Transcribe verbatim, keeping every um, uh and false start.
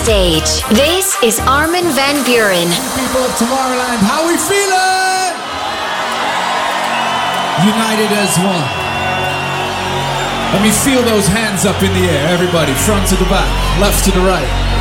Stage. This is Armin van Buuren. People of Tomorrowland, how we feeling? United as one. Let me feel those hands up in the air, everybody, front to the back, left to the right.